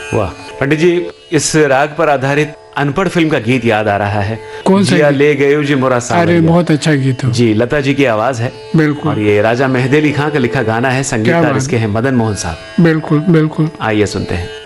वाह पंडित जी, इस राग पर आधारित अनपढ़ फिल्म का गीत याद आ रहा है। कौन सा? जिया ले गयो जी मोरा सावरिया। अरे बहुत अच्छा गीत है जी, लता जी की आवाज है। बिल्कुल। और ये राजा मेहदी अली खां का लिखा गाना है, संगीतकार इसके हैं मदन मोहन साहब। बिल्कुल बिल्कुल। आइए सुनते हैं।